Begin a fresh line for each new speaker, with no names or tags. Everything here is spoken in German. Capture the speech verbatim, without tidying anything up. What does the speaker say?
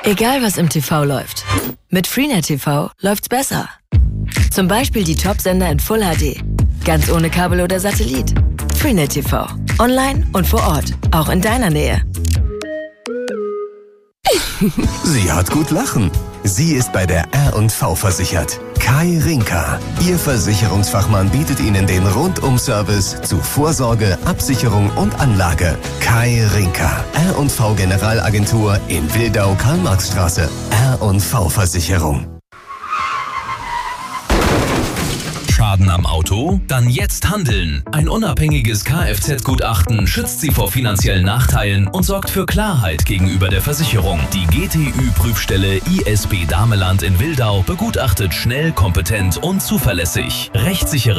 Egal was im T V läuft, mit Freenet T V läuft's besser. Zum Beispiel die Top-Sender in Full H D. Ganz ohne Kabel oder Satellit. Freenet T V. Online und vor Ort. Auch in deiner Nähe.
Sie hat gut lachen. Sie ist bei der R und V versichert. Kai Rinka. Ihr Versicherungsfachmann bietet Ihnen den Rundum-Service zu Vorsorge, Absicherung und Anlage. Kai Rinka. R und V Generalagentur in Wildau, Karl-Marx-Straße. R und V Versicherung.
Schaden am Auto? Dann jetzt handeln. Ein unabhängiges Kfz-Gutachten schützt Sie vor finanziellen Nachteilen und sorgt für Klarheit gegenüber der Versicherung. Die G T Ü-Prüfstelle I S B Dameland in Wildau begutachtet schnell, kompetent und zuverlässig. Rechtssichere